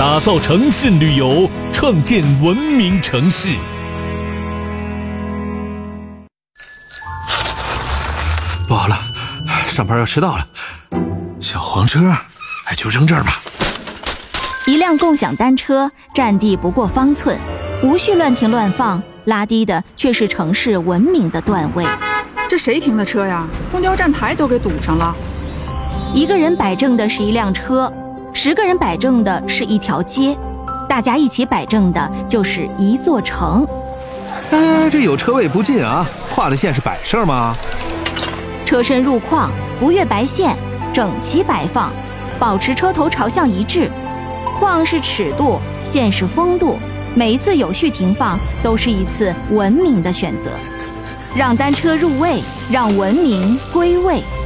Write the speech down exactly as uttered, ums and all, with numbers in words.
打造诚信旅游，创建文明城市。 不好了，上班要迟到了。小黄车，哎，就扔这儿吧。 一辆共享单车占地不过方寸，无序乱停乱放，拉低的却是城市文明的段位。 这谁停的车呀？公交站台都给堵上了。 一个人摆正的是一辆车，十个人摆正的是一条街，大家一起摆正的就是一座城。 哎，这有车位不进啊，画的线是摆设吗？ 车身入框，不越白线，整齐摆放，保持车头朝向一致。框是尺度，线是风度，每一次有序停放都是一次文明的选择。让单车入位，让文明归位。